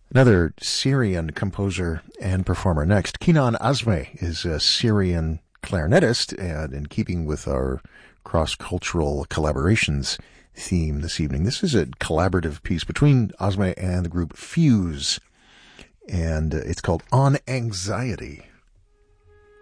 Another Syrian composer and performer next. Kenan Azmeh is a Syrian clarinetist, and in keeping with our cross-cultural collaborations theme this evening, this is a collaborative piece between Azmeh and the group Fuse, and it's called On Anxiety.